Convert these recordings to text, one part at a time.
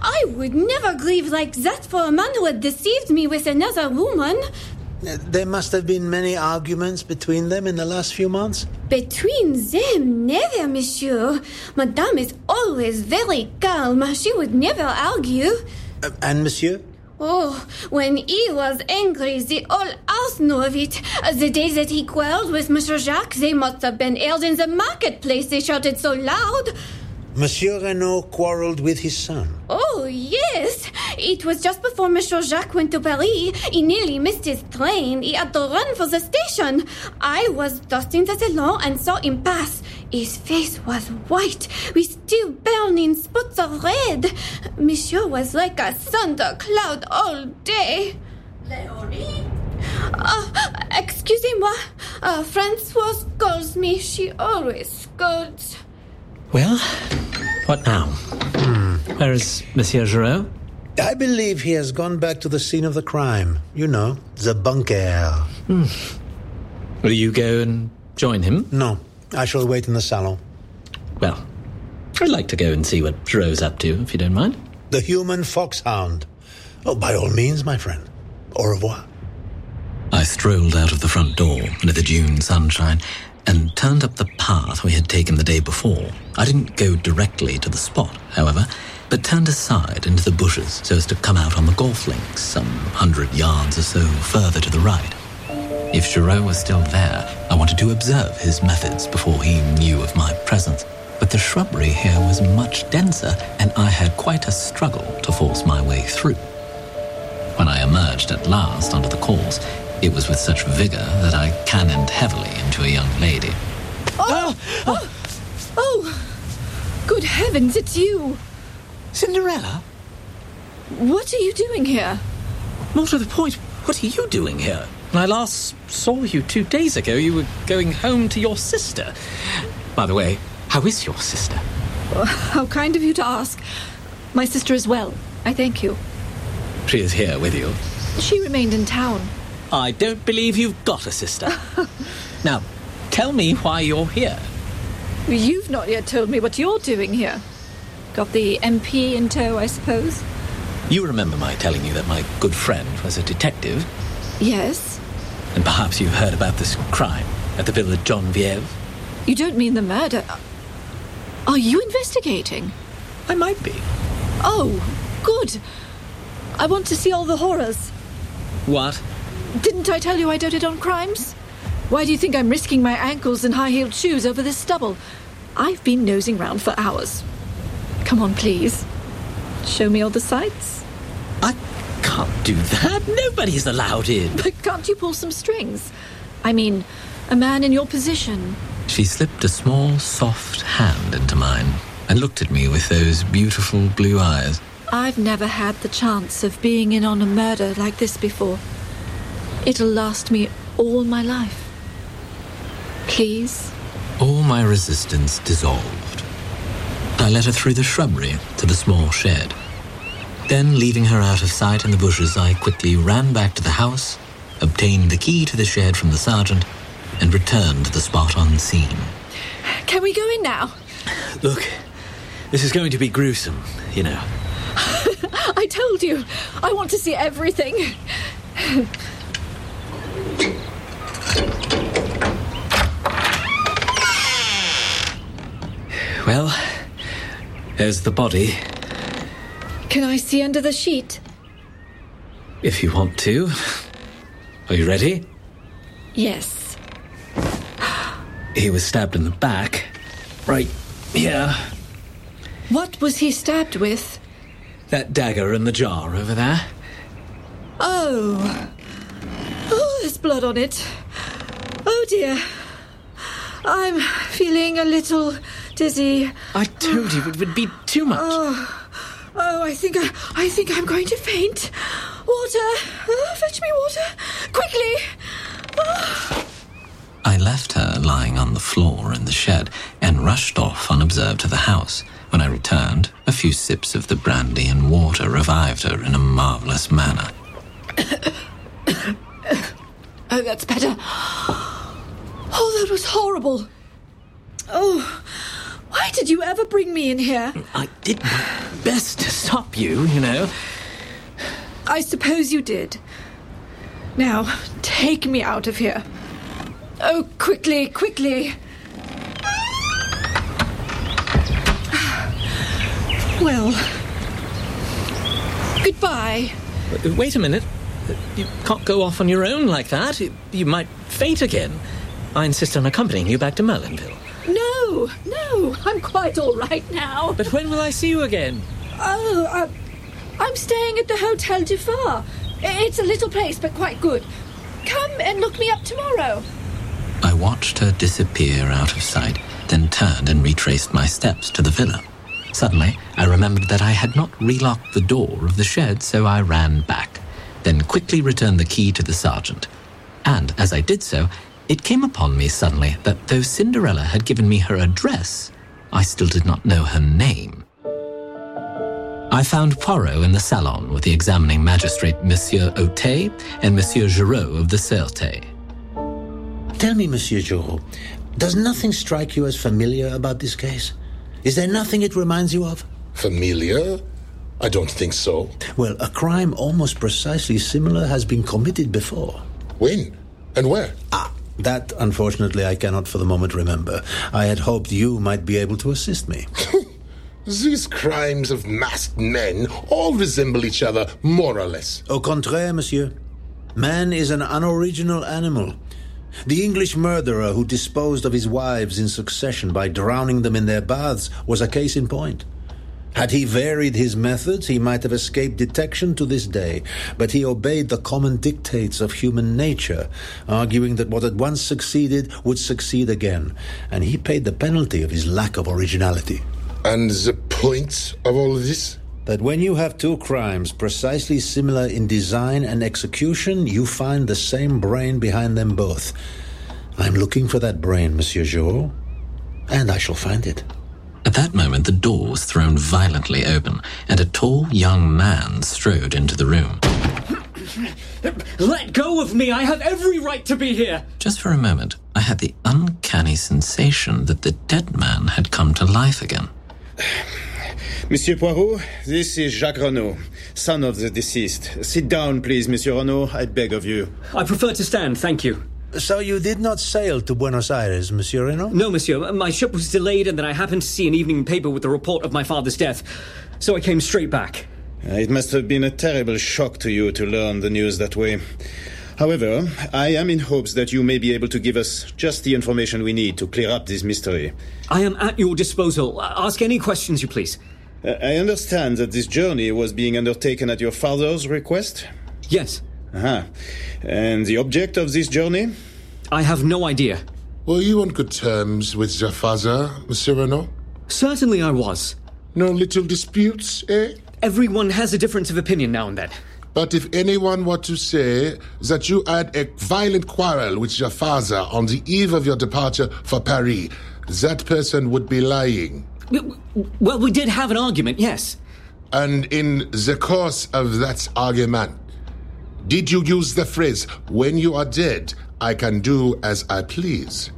I would never grieve like that for a man who had deceived me with another woman. There must have been many arguments between them in the last few months? Between them, never, monsieur. Madame is always very calm. She would never argue. And monsieur? Oh, when he was angry, the whole house knew of it. The day that he quarreled with Monsieur Jacques, they must have been held in the marketplace. They shouted so loud. Monsieur Renaud quarreled with his son? Oh, yes. It was just before Monsieur Jacques went to Paris. He nearly missed his train. He had to run for the station. I was dusting the salon and saw him pass. His face was white, with two burning spots of red. Monsieur was like a thundercloud all day. Leonie? Excusez-moi. Françoise calls me. She always scolds. Well, what now? Where is Monsieur Giraud? I believe he has gone back to the scene of the crime. You know, the bunker. Will you go and join him? No, I shall wait in the salon. Well, I'd like to go and see what Giraud's up to, if you don't mind. The human foxhound. Oh, by all means, my friend. Au revoir. I strolled out of the front door into the June sunshine and turned up the path we had taken the day before. I didn't go directly to the spot, however, but turned aside into the bushes so as to come out on the golf links some 100 yards or so further to the right. If Giraud was still there, I wanted to observe his methods before he knew of my presence. But the shrubbery here was much denser, and I had quite a struggle to force my way through. When I emerged at last onto the course, it was with such vigour that I cannoned heavily into a young lady. Oh! Good heavens, it's you! Cinderella? What are you doing here? More to the point, what are you doing here? When I last saw you 2 days ago, you were going home to your sister. By the way, how is your sister? Oh, how kind of you to ask. My sister is well, I thank you. She is here with you. She remained in town. I don't believe you've got a sister. Now, tell me why you're here. You've not yet told me what you're doing here. Got the MP in tow, I suppose? You remember my telling you that my good friend was a detective? Yes. And perhaps you've heard about this crime at the Villa Geneviève? You don't mean the murder? Are you investigating? I might be. Oh, good. I want to see all the horrors. What? Didn't I tell you I doted on crimes? Why do you think I'm risking my ankles and high-heeled shoes over this stubble? I've been nosing round for hours. Come on, please. Show me all the sights. I can't do that. Nobody's allowed in. But can't you pull some strings? I mean, a man in your position. She slipped a small, soft hand into mine and looked at me with those beautiful blue eyes. I've never had the chance of being in on a murder like this before. It'll last me all my life. Please? All my resistance dissolved. I led her through the shrubbery to the small shed. Then, leaving her out of sight in the bushes, I quickly ran back to the house, obtained the key to the shed from the sergeant, and returned to the spot unseen. Can we go in now? Look, this is going to be gruesome, you know. I told you, I want to see everything. Well, there's the body. Can I see under the sheet? If you want to. Are you ready? Yes. He was stabbed in the back. Right here. What was he stabbed with? That dagger in the jar over there. Oh. Oh, there's blood on it. Oh, dear. I'm feeling a little dizzy. I told you it would be too much. Oh, I think I'm going to faint. Water. Fetch me water. Quickly. I left her lying on the floor in the shed and rushed off unobserved to the house. When I returned, a few sips of the brandy and water revived her in a marvellous manner. Oh, that's better. Oh, that was horrible. Oh, Why did you ever bring me in here? I did my best to stop you, you know. I suppose you did. Now, take me out of here. Oh, quickly, quickly. Well, goodbye. Wait a minute. You can't go off on your own like that. You might faint again. I insist on accompanying you back to Merlinville. No, I'm quite all right now. But when will I see you again? Oh, I'm staying at the Hotel du Phare. It's a little place, but quite good. Come and look me up tomorrow. I watched her disappear out of sight, then turned and retraced my steps to the villa. Suddenly, I remembered that I had not relocked the door of the shed, so I ran back, then quickly returned the key to the sergeant. And as I did so, it came upon me suddenly that though Cinderella had given me her address, I still did not know her name. I found Poirot in the salon with the examining magistrate Monsieur Autet and Monsieur Giraud of the Sûreté. Tell me, Monsieur Giraud, does nothing strike you as familiar about this case? Is there nothing it reminds you of? Familiar? I don't think so. Well, a crime almost precisely similar has been committed before. When? And where? That, unfortunately, I cannot for the moment remember. I had hoped you might be able to assist me. These crimes of masked men all resemble each other, more or less. Au contraire, monsieur. Man is an unoriginal animal. The English murderer who disposed of his wives in succession by drowning them in their baths was a case in point. Had he varied his methods, he might have escaped detection to this day, but he obeyed the common dictates of human nature, arguing that what had once succeeded would succeed again, and he paid the penalty of his lack of originality. And the point of all this? That when you have two crimes precisely similar in design and execution, you find the same brain behind them both. I'm looking for that brain, Monsieur Giraud, and I shall find it. At that moment, the door was thrown violently open, and a tall young man strode into the room. Let go of me! I have every right to be here! Just for a moment, I had the uncanny sensation that the dead man had come to life again. Monsieur Poirot, this is Jacques Renaud, son of the deceased. Sit down, please, Monsieur Renaud, I beg of you. I prefer to stand, thank you. So you did not sail to Buenos Aires, Monsieur Renaud? No, monsieur. My ship was delayed, and then I happened to see an evening paper with the report of my father's death. So I came straight back. It must have been a terrible shock to you to learn the news that way. However, I am in hopes that you may be able to give us just the information we need to clear up this mystery. I am at your disposal. Ask any questions you please. I understand that this journey was being undertaken at your father's request? Yes. And the object of this journey? I have no idea. Were you on good terms with your father, Monsieur Renaud? Certainly I was. No little disputes, eh? Everyone has a difference of opinion now and then. But if anyone were to say that you had a violent quarrel with your father on the eve of your departure for Paris, that person would be lying. Well, we did have an argument, yes. And in the course of that argument, did you use the phrase, "When you are dead, I can do as I please"?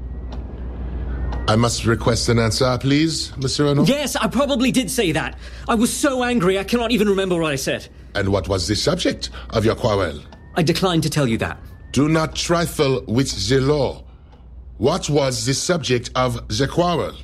I must request an answer, please, Monsieur Renaud. Yes, I probably did say that. I was so angry I cannot even remember what I said. And what was the subject of your quarrel? I decline to tell you that. Do not trifle with the law. What was the subject of the quarrel?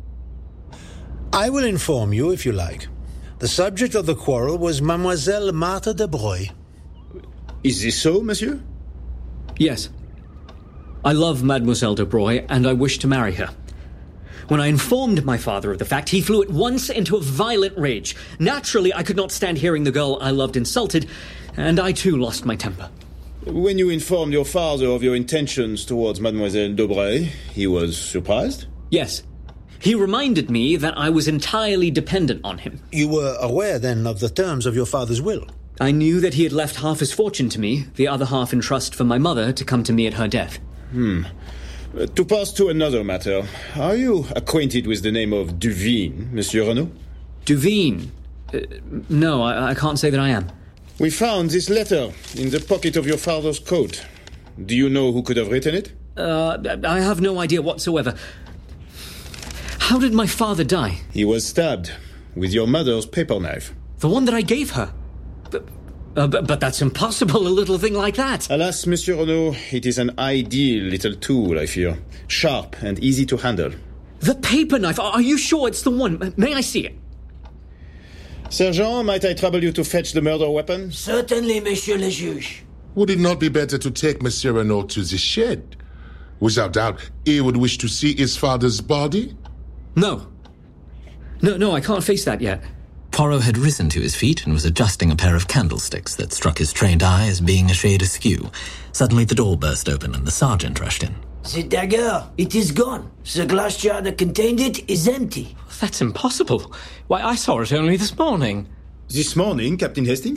I will inform you if you like. The subject of the quarrel was Mademoiselle Marthe de Broglie. Is this so, monsieur? Yes. I love Mademoiselle de Broglie, and I wish to marry her. When I informed my father of the fact, he flew at once into a violent rage. Naturally, I could not stand hearing the girl I loved insulted, and I too lost my temper. When you informed your father of your intentions towards Mademoiselle de Broglie, he was surprised? Yes. He reminded me that I was entirely dependent on him. You were aware, then, of the terms of your father's will? I knew that he had left half his fortune to me, the other half in trust for my mother to come to me at her death. To pass to another matter, are you acquainted with the name of Duveen, Monsieur Renaud? Duveen? No, I can't say that I am. We found this letter in the pocket of your father's coat. Do you know who could have written it? I have no idea whatsoever. How did my father die? He was stabbed with your mother's paper knife. The one that I gave her? But that's impossible, a little thing like that. Alas, Monsieur Renaud, it is an ideal little tool, I fear. Sharp and easy to handle. The paper knife, are you sure it's the one? May I see it? Sergeant, might I trouble you to fetch the murder weapon? Certainly, Monsieur le Juge. Would it not be better to take Monsieur Renaud to the shed? Without doubt, he would wish to see his father's body? No, I can't face that yet. Poirot had risen to his feet and was adjusting a pair of candlesticks that struck his trained eye as being a shade askew. Suddenly the door burst open and the sergeant rushed in. The dagger, it is gone. The glass jar that contained it is empty. That's impossible. Why, I saw it only this morning. This morning, Captain Hastings?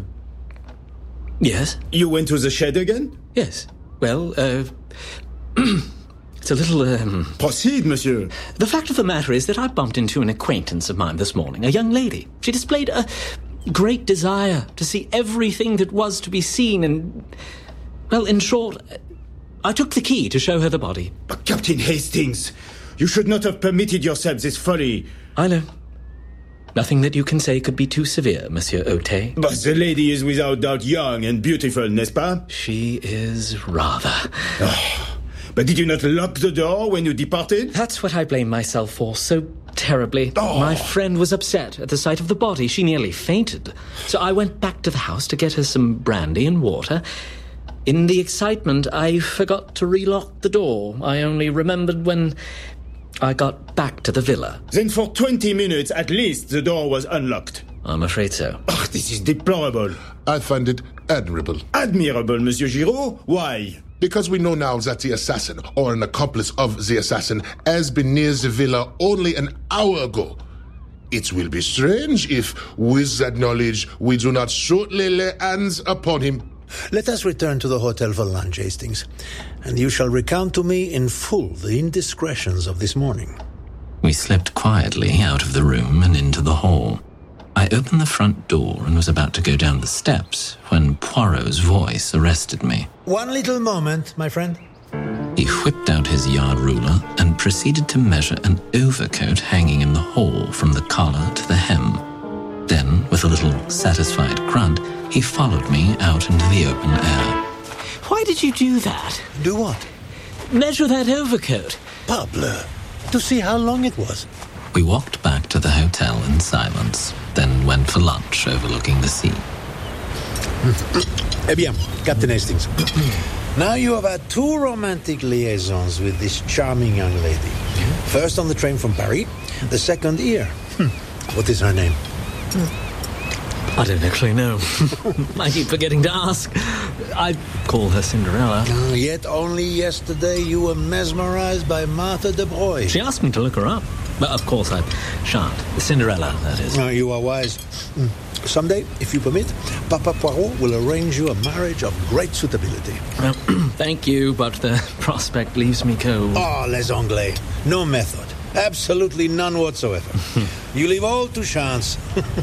Yes? You went to the shed again? Yes. Well, it's a little, Proceed, monsieur. The fact of the matter is that I bumped into an acquaintance of mine this morning, a young lady. She displayed a great desire to see everything that was to be seen and, well, in short, I took the key to show her the body. But Captain Hastings, you should not have permitted yourself this folly. I know. Nothing that you can say could be too severe, Monsieur Ote. But the lady is without doubt young and beautiful, n'est-ce pas? She is rather. But did you not lock the door when you departed? That's what I blame myself for so terribly. My friend was upset at the sight of the body. She nearly fainted. So I went back to the house to get her some brandy and water. In the excitement, I forgot to relock the door. I only remembered when I got back to the villa. Then for 20 minutes at least the door was unlocked. I'm afraid so. Oh, this is deplorable. I find it admirable. Admirable, Monsieur Giraud? Why? Because we know now that the assassin, or an accomplice of the assassin, has been near the villa only an hour ago. It will be strange if, with that knowledge, we do not shortly lay hands upon him. Let us return to the hotel for lunch, Hastings, and you shall recount to me in full the indiscretions of this morning. We slipped quietly out of the room and into the hall. I opened the front door and was about to go down the steps when Poirot's voice arrested me. One little moment, my friend. He whipped out his yard ruler and proceeded to measure an overcoat hanging in the hall from the collar to the hem. Then, with a little satisfied grunt, he followed me out into the open air. Why did you do that? Do what? Measure that overcoat. Parbleu. To see how long it was. We walked back to the hotel in silence, then went for lunch overlooking the sea. Eh bien, Captain Hastings. Now you have had 2 romantic liaisons with this charming young lady. First on the train from Paris, the second here. What is her name? I don't actually know. I keep forgetting to ask. I call her Cinderella. Yet only yesterday you were mesmerized by Martha de Broglie. She asked me to look her up. But of course I shan't. Cinderella, that is. You are wise. Someday, if you permit, Papa Poirot will arrange you a marriage of great suitability. Well, thank you, but the prospect leaves me cold. Oh, les Anglais. No method. Absolutely none whatsoever. You leave all to chance.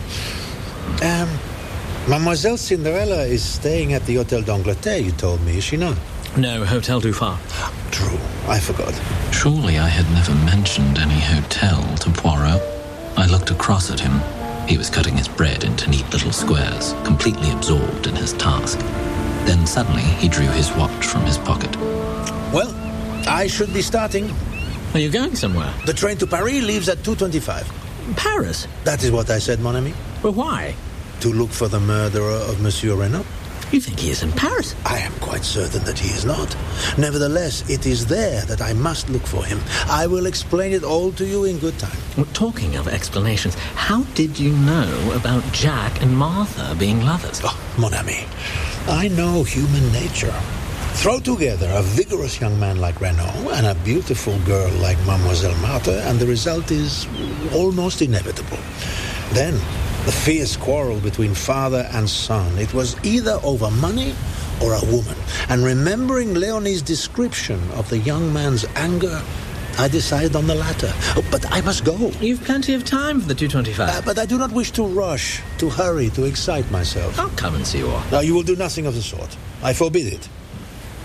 Mademoiselle Cinderella is staying at the Hôtel d'Angleterre, you told me, is she not? No, Hotel du Phare. True, I forgot. Surely I had never mentioned any hotel to Poirot. I looked across at him. He was cutting his bread into neat little squares, completely absorbed in his task. Then suddenly he drew his watch from his pocket. Well, I should be starting. Are you going somewhere? The train to Paris leaves at 2:25. Paris? That is what I said, mon ami. Well, why? To look for the murderer of Monsieur Renaud. You think he is in Paris? I am quite certain that he is not. Nevertheless, it is there that I must look for him. I will explain it all to you in good time. Well, talking of explanations, how did you know about Jack and Martha being lovers? Oh, mon ami, I know human nature. Throw together a vigorous young man like Renaud and a beautiful girl like Mademoiselle Martha, and the result is almost inevitable. Then, the fierce quarrel between father and son. It was either over money or a woman. And remembering Leonie's description of the young man's anger, I decided on the latter. Oh, but I must go. You've plenty of time for the 2:25. But I do not wish to rush, to hurry, to excite myself. I'll come and see you off. Now, you will do nothing of the sort. I forbid it.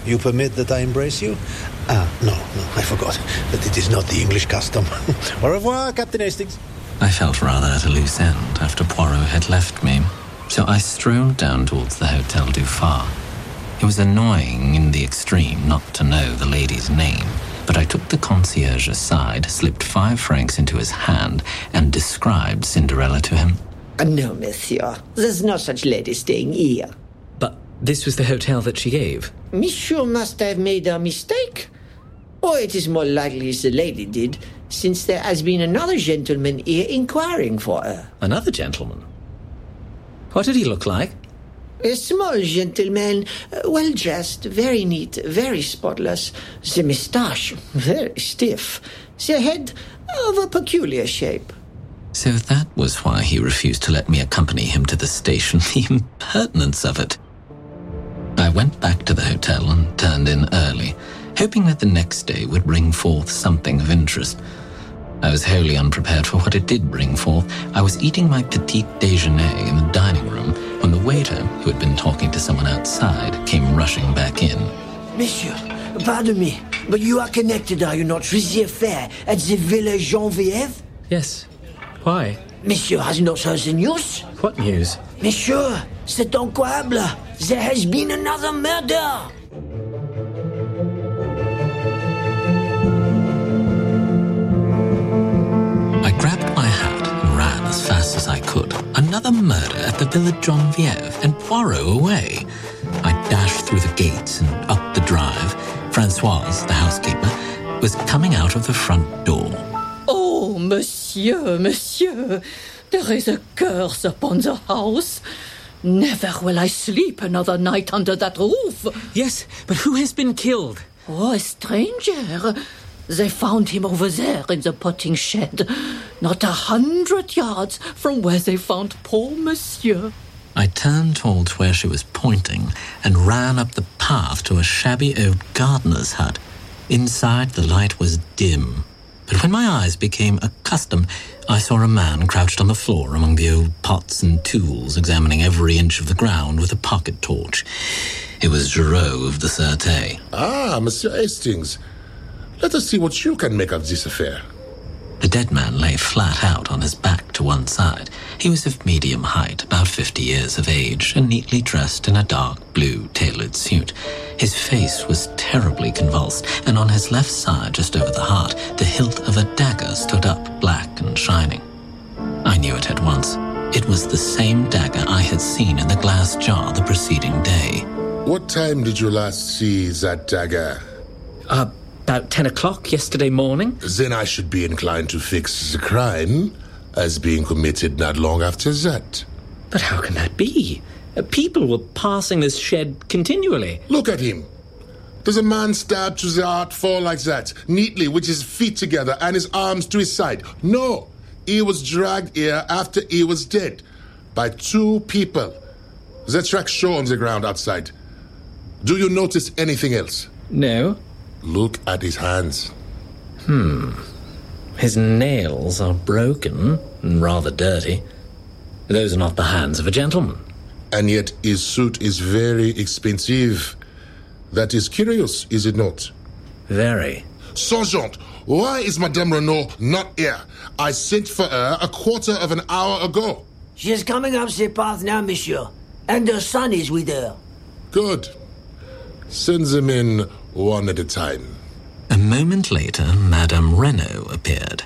You permit that I embrace you? No, I forgot that it is not the English custom. Au revoir, Captain Hastings. I felt rather at a loose end after Poirot had left me, so I strolled down towards the Hotel du Phare. It was annoying in the extreme not to know the lady's name, but I took the concierge aside, slipped 5 francs into his hand, and described Cinderella to him. No, monsieur. There's no such lady staying here. But this was the hotel that she gave. Monsieur must have made a mistake. Or it is more likely the lady did, since there has been another gentleman here inquiring for her. Another gentleman? What did he look like? A small gentleman, well-dressed, very neat, very spotless. The moustache, very stiff. The head of a peculiar shape. So that was why he refused to let me accompany him to the station. The impertinence of it. I went back to the hotel and turned in early, hoping that the next day would bring forth something of interest. I was wholly unprepared for what it did bring forth. I was eating my petit déjeuner in the dining room when the waiter, who had been talking to someone outside, came rushing back in. Monsieur, pardon me, but you are connected, are you not, with the affair at the Villa Geneviève? Yes. Why? Monsieur has not heard the news? What news? Monsieur, c'est incroyable. There has been another murder. I grabbed my hat and ran as fast as I could. Another murder at the Villa Geneviève, and Poirot away. I dashed through the gates and up the drive. Françoise, the housekeeper, was coming out of the front door. Oh, monsieur, there is a curse upon the house. Never will I sleep another night under that roof. Yes, but who has been killed? Oh, a stranger. They found him over there in the potting shed, not 100 yards from where they found poor monsieur. I turned towards where she was pointing and ran up the path to a shabby old gardener's hut. Inside, the light was dim, but when my eyes became accustomed, I saw a man crouched on the floor among the old pots and tools, examining every inch of the ground with a pocket torch. It was Giraud of the Sûreté. Ah, Monsieur Hastings. Let us see what you can make of this affair. The dead man lay flat out on his back to one side. He was of medium height, about 50 years of age, and neatly dressed in a dark blue tailored suit. His face was terribly convulsed, and on his left side, just over the heart, the hilt of a dagger stood up, black and shining. I knew it at once. It was the same dagger I had seen in the glass jar the preceding day. What time did you last see that dagger? About 10 o'clock yesterday morning. Then I should be inclined to fix the crime as being committed not long after that. But how can that be? People were passing this shed continually. Look at him. Does a man stabbed to the heart fall like that, neatly, with his feet together and his arms to his side? No. He was dragged here after he was dead by 2 people. The tracks show on the ground outside. Do you notice anything else? No. Look at his hands. His nails are broken and rather dirty. Those are not the hands of a gentleman. And yet his suit is very expensive. That is curious, is it not? Very. Sergeant, why is Madame Renault not here? I sent for her a quarter of an hour ago. She is coming up the path now, monsieur. And her son is with her. Good. Send them in one at a time. A moment later, Madame Renault appeared.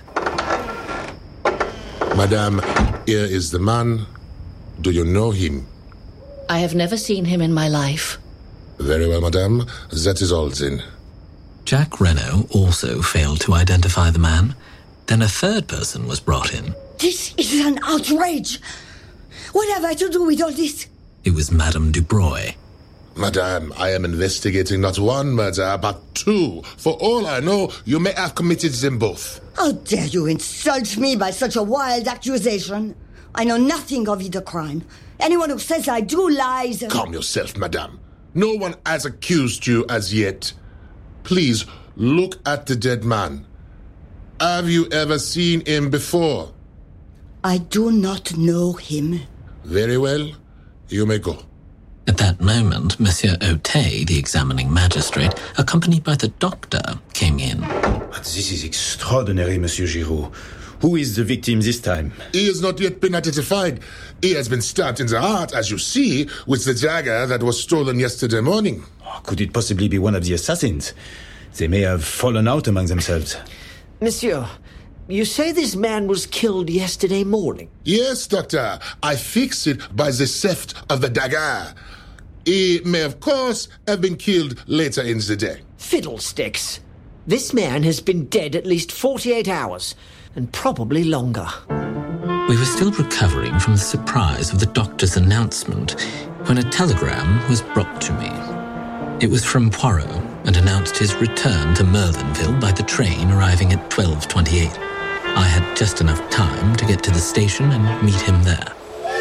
Madame, here is the man. Do you know him? I have never seen him in my life. Very well, madame. That is all then. Jack Renault also failed to identify the man. Then a third person was brought in. This is an outrage. What have I to do with all this? It was Madame Dubreuil. Madame, I am investigating not 1 murder, but 2. For all I know, you may have committed them both. How dare you insult me by such a wild accusation? I know nothing of either crime. Anyone who says I do lies. Calm yourself, madame. No one has accused you as yet. Please, look at the dead man. Have you ever seen him before? I do not know him. Very well. You may go. At that moment, Monsieur Otey, the examining magistrate, accompanied by the doctor, came in. But this is extraordinary, Monsieur Giraud. Who is the victim this time? He has not yet been identified. He has been stabbed in the heart, as you see, with the dagger that was stolen yesterday morning. Could it possibly be one of the assassins? They may have fallen out among themselves. Monsieur, you say this man was killed yesterday morning? Yes, Doctor. I fixed it by the theft of the dagger. He may, of course, have been killed later in the day. Fiddlesticks. This man has been dead at least 48 hours, and probably longer. We were still recovering from the surprise of the doctor's announcement when a telegram was brought to me. It was from Poirot and announced his return to Merlinville by the train arriving at 12:28. I had just enough time to get to the station and meet him there.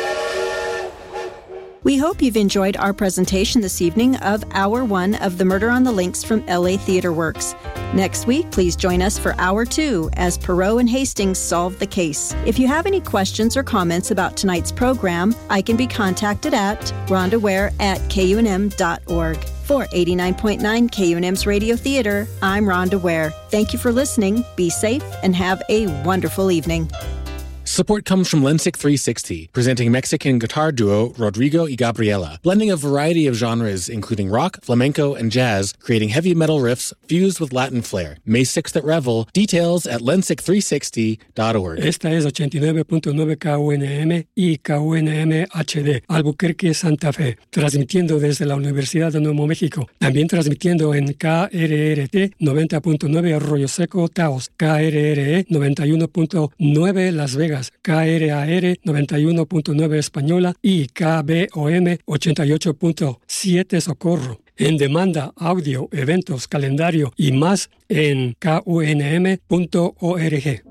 We hope you've enjoyed our presentation this evening of Hour 1 of The Murder on the Links from LA Theatre Works. Next week, please join us for Hour 2 as Poirot and Hastings solve the case. If you have any questions or comments about tonight's program, I can be contacted at rhondaware@kunm.org. For 89.9 KUNM's Radio Theater, I'm Rhonda Ware. Thank you for listening, be safe, and have a wonderful evening. Support comes from Lensic 360, presenting Mexican guitar duo Rodrigo y Gabriela, blending a variety of genres including rock, flamenco, and jazz, creating heavy metal riffs fused with Latin flair. May 6th at Revel. Details at lensic360.org. Esta es 89.9 KUNM y KUNM HD, Albuquerque, Santa Fe, transmitiendo desde la Universidad de Nuevo México. También transmitiendo en KRRT 90.9 Arroyo Seco, Taos, KRRE 91.9 Las Vegas, KRAR 91.9 Española y KBOM 88.7 Socorro. En demanda, audio, eventos, calendario y más en kunm.org.